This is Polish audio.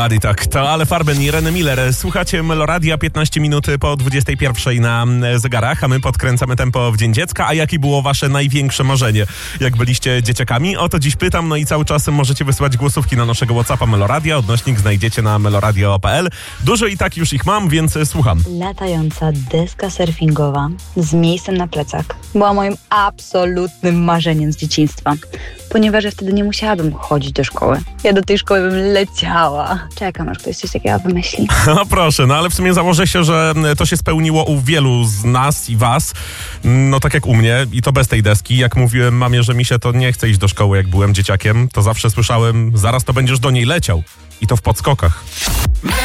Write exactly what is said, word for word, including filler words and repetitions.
Body Talk. To Ale Farben i Ireny Miller. Słuchacie Meloradia, piętnaście minut po dwudziestej pierwszej na zegarach, a my podkręcamy tempo w Dzień Dziecka. A jakie było wasze największe marzenie, jak byliście dzieciakami? O to dziś pytam, no i cały czas możecie wysyłać głosówki na naszego WhatsAppa Meloradia. Odnośnik znajdziecie na meloradio kropka p l. Dużo i tak już ich mam, więc słucham. Latająca deska surfingowa z miejscem na plecach była moim absolutnym marzeniem z dzieciństwa, ponieważ ja wtedy nie musiałabym chodzić do szkoły. Ja do tej szkoły bym leciała. Czekam, aż ktoś coś takiego wymyśli. No proszę, no ale w sumie założę się, że to się spełniło u wielu z nas i was. No tak jak u mnie i to bez tej deski. Jak mówiłem mamie, że mi się to nie chce iść do szkoły, jak byłem dzieciakiem, to zawsze słyszałem, zaraz to będziesz do niej leciał. I to w podskokach.